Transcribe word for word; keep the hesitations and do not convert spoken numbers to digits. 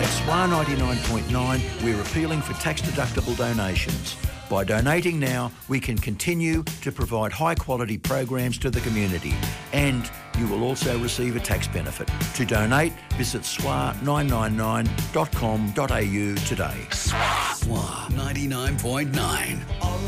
At S W A ninety-nine point nine, we're appealing for tax-deductible donations. By donating now, we can continue to provide high-quality programs to the community, and you will also receive a tax benefit. To donate, visit S W A nine nine nine dot com dot a u today. S W A ninety-nine point nine.